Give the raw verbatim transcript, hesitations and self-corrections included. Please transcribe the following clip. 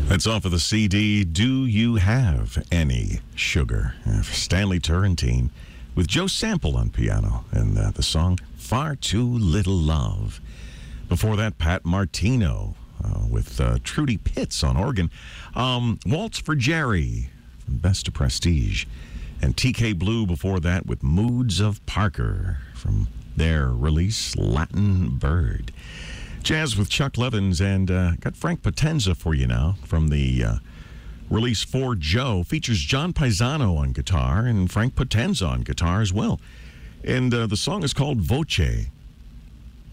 That's off of the C D, Do You Have Any Sugar? Uh, Stanley Turrentine with Joe Sample on piano and uh, the song Far Too Little Love. Before that, Pat Martino uh, with uh, Trudy Pitts on organ. Um, Waltz for Jerry from Best to Prestige. And T K Blue before that with Moods of Parker from their release, Latin Bird. Jazz with Chuck Levins, and uh, got Frank Potenza for you now from the uh, release For Joe. Features John Paisano on guitar and Frank Potenza on guitar as well. And uh, the song is called Voce.